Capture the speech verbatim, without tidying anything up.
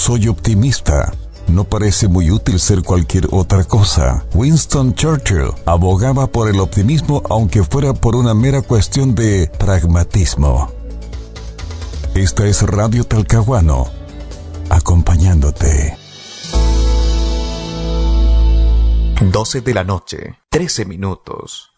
soy optimista. No parece muy útil ser cualquier otra cosa. Winston Churchill abogaba por el optimismo aunque fuera por una mera cuestión de pragmatismo. Esta es Radio Talcahuano, acompañándote. doce de la noche, trece minutos.